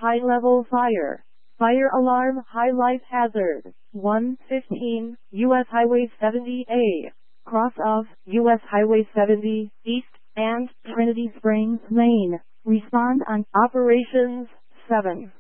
high-level fire. Fire alarm, high life hazard. 115, U.S. Highway 70A. Cross of U.S. Highway 70, East, and Trinity Springs, Maine. Respond on Operations 7.